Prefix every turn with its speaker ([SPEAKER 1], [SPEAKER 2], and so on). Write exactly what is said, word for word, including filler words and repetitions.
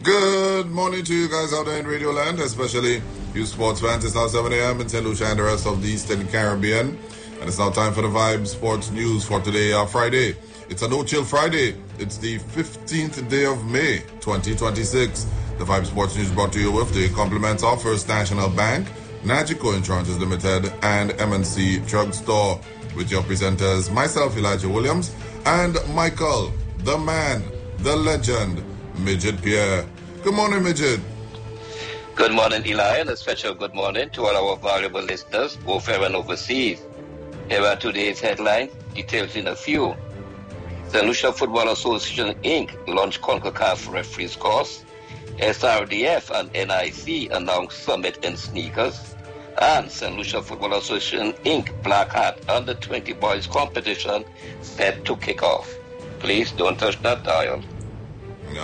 [SPEAKER 1] Good morning to you guys out there in Radio Land, especially you sports fans. It's now seven a.m. in Saint Lucia and the rest of the Eastern Caribbean. And it's now time for the Vibe Sports News for today, uh, Friday. It's a no-chill Friday. It's the fifteenth day of May, twenty twenty-six. The Vibe Sports News brought to you with the compliments of First National Bank, Nagico Insurances Limited, and M and C Drug Store. With your presenters, myself, Elijah Williams, and Michael, the man, the legend, Midget Pierre. Good morning, Midget.
[SPEAKER 2] Good morning, Eli, and a special good morning to all our valuable listeners, both here and overseas. Here are today's headlines, details in a few. Saint Lucia Football Association, Incorporated launched CONCACAF referees course. S R D F and N I C announced summit in sneakers. And Saint Lucia Football Association, Incorporated Black Hat under twenty boys competition set to kick off. Please don't touch that dial.